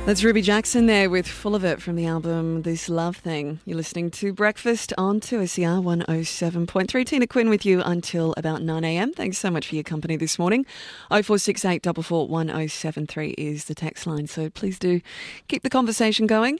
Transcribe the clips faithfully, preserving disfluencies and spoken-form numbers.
That's Ruby Jackson there with Full of It from the album This Love Thing. You're listening to Breakfast on two S E R one oh seven point three. Tina Quinn with you until about nine a.m. Thanks so much for your company this morning. oh four six eight four four one oh seven three is the text line, so please do keep the conversation going.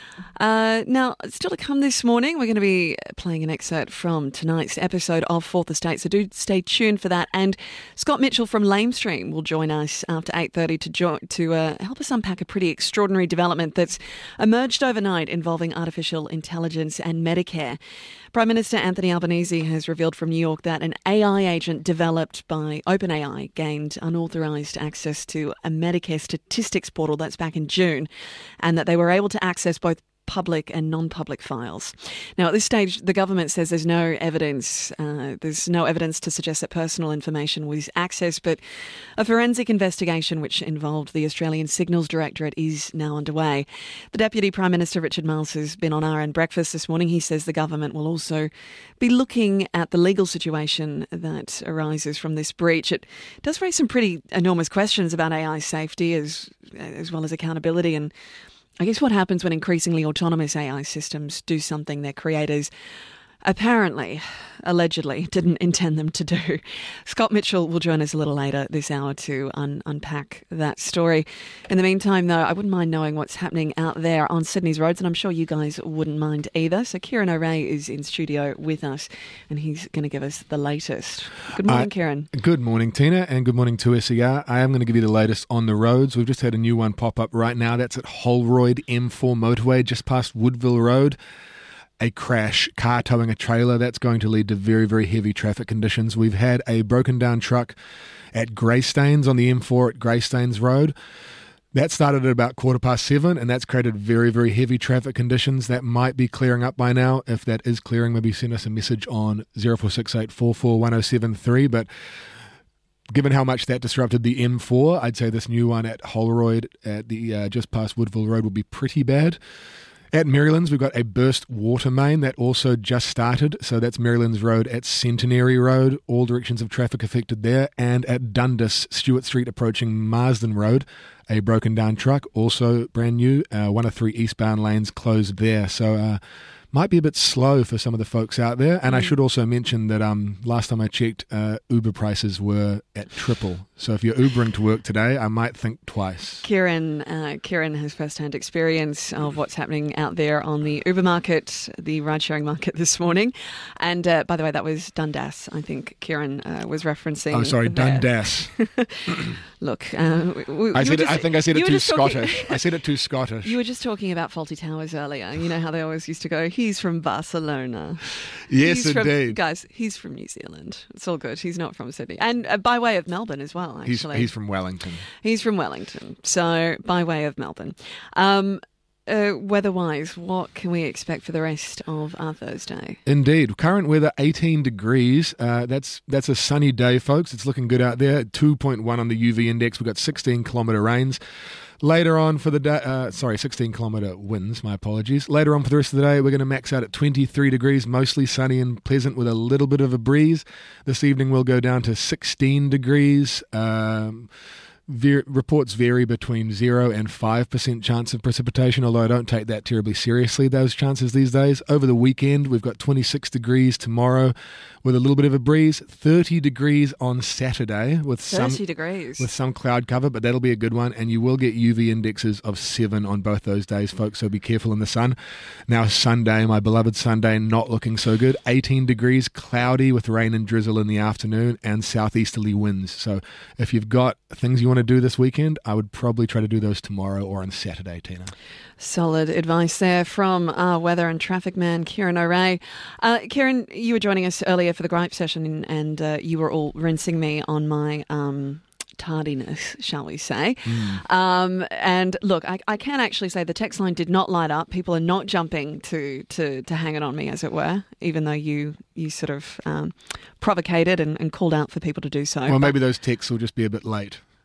Uh, now, still to come this morning, we're going to be playing an excerpt from tonight's episode of Fourth Estate, so do stay tuned for that. And Scott Mitchell from Lamestream will join us after eight thirty to jo- to uh, help us unpack a pretty extraordinary development that's emerged overnight involving artificial intelligence and Medicare. Prime Minister Anthony Albanese has revealed from New York that an A I agent developed by OpenAI gained unauthorised access to a Medicare statistics portal that's back in June, and that they were able to access both public and non-public files. Now, at this stage, the government says there's no evidence, uh, there's no evidence to suggest that personal information was accessed, but a forensic investigation which involved the Australian Signals Directorate is now underway. The Deputy Prime Minister, Richard Marles, has been on R N Breakfast this morning. He says the government will also be looking at the legal situation that arises from this breach. It does raise some pretty enormous questions about A I safety as, as well as accountability, and I guess what happens when increasingly autonomous A I systems do something their creators apparently, allegedly, didn't intend them to do. Scott Mitchell will join us a little later this hour to un- unpack that story. In the meantime, though, I wouldn't mind knowing what's happening out there on Sydney's roads, and I'm sure you guys wouldn't mind either. So Kieran O'Reilly is in studio with us, and he's going to give us the latest. Good morning, uh, Kieran. Good morning, Tina, and good morning to S E R. I am going to give you the latest on the roads. We've just had a new one pop up right now. That's at Holroyd M four motorway, just past Woodville Road. A crash, car towing a trailer. That's going to lead to very, very heavy traffic conditions. We've had a broken down truck at Greystanes on the M four at Greystanes Road. That started at about quarter past seven, and that's created very, very heavy traffic conditions. That might be clearing up by now. If that is clearing, maybe send us a message on oh four six eight four four one oh seven three. But given how much that disrupted the M four, I'd say this new one at Holroyd at the uh, just past Woodville Road will be pretty bad. At Marylands, we've got a burst water main that also just started. So that's Marylands Road at Centenary Road. All directions of traffic affected there. And at Dundas, Stewart Street approaching Marsden Road, a broken down truck, also brand new. Uh, one of three eastbound lanes closed there. So uh, might be a bit slow for some of the folks out there. And mm. I should also mention that um, last time I checked, uh, Uber prices were at triple. So if you're Ubering to work today, I might think twice. Kieran, uh, Kieran has first-hand experience of what's happening out there on the Uber market, the ride-sharing market this morning. And uh, by the way, that was Dundas, I think Kieran uh, was referencing. Oh, sorry, there. Dundas. Look, uh, we, I, said just, it, I think I said it too Talking, Scottish. I said it too Scottish. You were just talking about Fawlty Towers earlier. You know how they always used to go, he's from Barcelona. Yes, he's indeed. From, guys, he's from New Zealand. It's all good. He's not from Sydney. And uh, by way of Melbourne as well, actually. He's, he's from Wellington. He's from Wellington. So by way of Melbourne. Um, uh, weather-wise, what can we expect for the rest of our Thursday? Indeed. Current weather, eighteen degrees. Uh, that's that's a sunny day, folks. It's looking good out there. two point one on the U V index. We've got sixteen kilometre rains. Later on for the day, uh, sorry, sixteen kilometre winds, my apologies. Later on for the rest of the day, we're going to max out at twenty-three degrees, mostly sunny and pleasant with a little bit of a breeze. This evening we'll go down to sixteen degrees. Um, Ver- reports vary between zero and five percent chance of precipitation, although I don't take that terribly seriously, those chances these days. Over the weekend, we've got twenty-six degrees tomorrow with a little bit of a breeze, thirty degrees on Saturday with some thirty degrees with some cloud cover, but that'll be a good one, and you will get U V indexes of seven on both those days, folks, so be careful in the sun. Now Sunday, my beloved Sunday, not looking so good. eighteen degrees, cloudy with rain and drizzle in the afternoon and southeasterly winds. So if you've got things you want to do this weekend, I would probably try to do those tomorrow or on Saturday, Tina. Solid advice there from our weather and traffic man, Kieran O'Reilly. Uh, Kieran, you were joining us earlier for the gripe session, and, and uh, you were all rinsing me on my um, tardiness, shall we say. Mm. Um, and look, I, I can actually say the text line did not light up. People are not jumping to to, to hang it on me, as it were, even though you you sort of um, provocated and, and called out for people to do so. Well, maybe those texts will just be a bit late.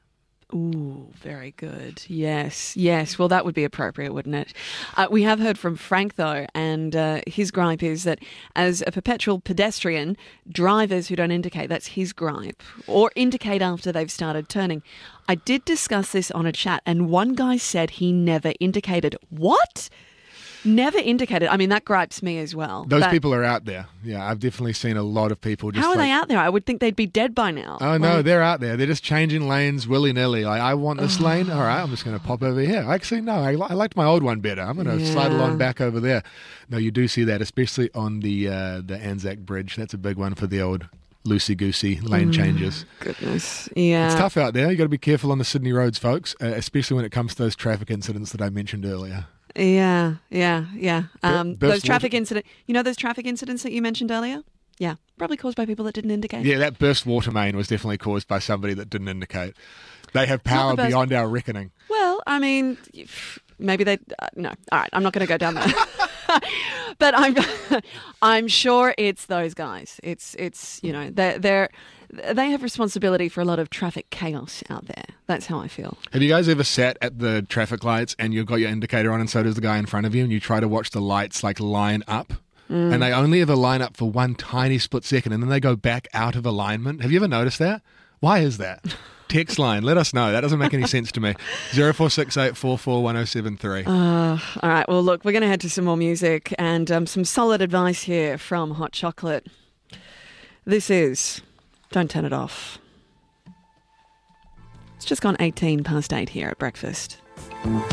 Ooh, very good. Yes, yes. Well, that would be appropriate, wouldn't it? Uh, we have heard from Frank, though, and uh, his gripe is that as a perpetual pedestrian, drivers who don't indicate, that's his gripe, or indicate after they've started turning. I did discuss this on a chat, and one guy said he never indicated. What? Never indicated. I mean, that gripes me as well. Those That- people are out there. Yeah, I've definitely seen a lot of people just How are like, they out there? I would think they'd be dead by now. oh, no, Like- they're out there. They're just changing lanes willy-nilly. Like, I want this lane. All right, I'm just going to pop over here. Actually, no, I, li- I liked my old one better. I'm going to slide Yeah. along back over there. No, you do see that, especially on the uh, the Anzac Bridge. That's a big one for the old loosey-goosey lane changes. Goodness. Yeah. It's tough out there. You got to be careful on the Sydney roads, folks, uh, especially when it comes to those traffic incidents that I mentioned earlier. Yeah, yeah, yeah. Um, burst those traffic water- incident. You know those traffic incidents that you mentioned earlier? Yeah, probably caused by people that didn't indicate. Yeah, that burst water main was definitely caused by somebody that didn't indicate. They have not power the burst- beyond our reckoning. Well, I mean, maybe they. Uh, no, all right. I'm not going to go down there. But I'm, I'm sure it's those guys. It's, it's you know, they're, they're, they have responsibility for a lot of traffic chaos out there. That's how I feel. Have you guys ever sat at the traffic lights and you've got your indicator on and so does the guy in front of you and you try to watch the lights like line up? Mm. And they only ever line up for one tiny split second and then they go back out of alignment. Have you ever noticed that? Why is that? Text line, let us know. That doesn't make any sense to me. zero four six eight four four one zero seven three. Uh, all right. Well, look, we're going to head to some more music and um, some solid advice here from Hot Chocolate. This is Don't Turn It Off. It's just gone eighteen past eight here at breakfast.